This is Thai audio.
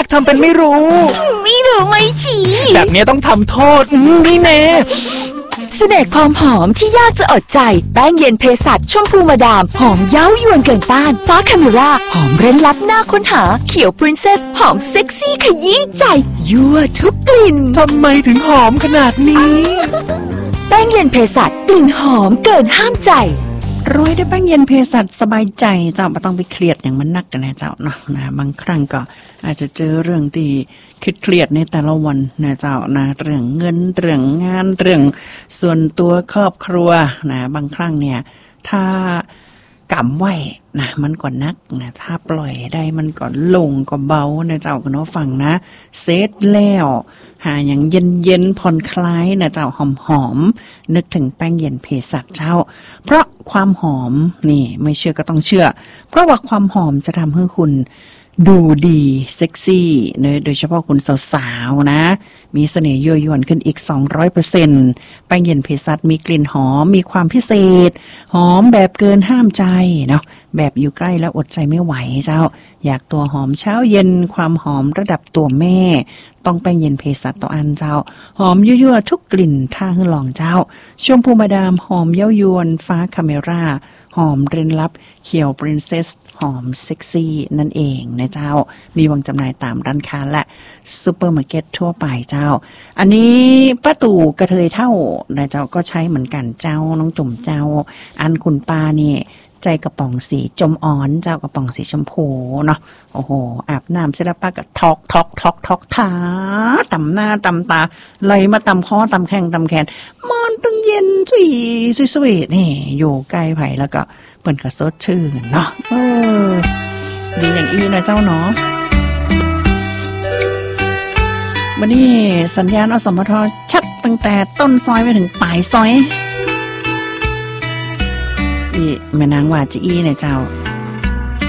ทำเป็นไม่รู้ไม่จีแบบนี้ต้องทำโทษนี่แน่เสน่ห์ความหอมที่ยากจะอดใจแป้งเย็นเภสัชชมพูมาดามหอมเย้ายวนเกินต้านฟ้าคาเมราหอมเร้นลับหน้าค้นหาเขียวปรินเซสหอมเซ็กซี่ขยี้ใจยั่วทุกกลิ่นทำไมถึงหอมขนาดนี้แป้งเย็นเภสัชกลิ่นหอมเกินห้ามใจรวยด้วยแป้งเย็นเภสัชสบายใจเจ้าไม่ต้องไปเครียดอย่างมันนักกันนะเจ้าเนาะนะบางครั้งก็อาจจะเจอเรื่องที่เครียดในแต่ละวันนะเจ้านะเรื่องเงินเรื่องงานเรื่องส่วนตัวครอบครัวนะบางครั้งเนี่ยถ้ากำไว้นะมันก็นักนะถ้าปล่อยได้มันก็ลงก็เบานะเจ้าก็เนาะฟังนะเซตแล้วหาอย่างเย็นผ่อนคลายนะเจ้าหอมนึกถึงแป้งเย็นเภสัชเจ้าเพราะความหอมนี่ไม่เชื่อก็ต้องเชื่อเพราะว่าความหอมจะทำให้คุณดูดีเซ็กซี่โดยเฉพาะคุณสาวๆนะมีเสน่ห์ยั่วยวนขึ้นอีก 200% แป้งเย็นเภสัชมีกลิ่นหอมมีความพิเศษหอมแบบเกินห้ามใจเนาะแบบอยู่ใกล้แล้วอดใจไม่ไหวเจ้าอยากตัวหอมเช้าเย็นความหอมระดับตัวแม่ต้องแป้งเย็นเภสัชต่ออันเจ้าหอมยั่วๆทุกกลิ่นท่าให้ลองเจ้าชมพูมาดามหอมเย้ายวนฟ้าคาเมราหอมเร้นลับเขียวปรินเซสหอมเซ็กซี่นั่นเองนะเจ้ามีวางจำหน่ายตามร้านค้าและซุปเปอร์มาร์เก็ตทั่วไปเจ้าอันนี้ป้าตู่กระเทยเท่านะเจ้าก็ใช้เหมือนกันเจ้าน้องจุ่มเจ้าอันคุณป้านี่ใจกระป๋องสีจมอ่อนเจ้ากระป๋องสีชมพูเนาะโอ้โหอาบน้ำเสร็จแล้วป้าก็ทอกทาตำหน้าตำตาไหลมาตำคอตำแข้งตำแขนมอนตึงเย็นสวยนี่อยู่ใกล้ไผ่แล้วก็เปิ่นก็สดชื่นเนาะดีอย่างอี้นะเจ้าเนาะวันนี้สัญญาณอสมทชัดตั้งแต่ต้นซอยไปถึงปลายซอยอีแม่นางว่าจะอี้เนี่ยเจ้า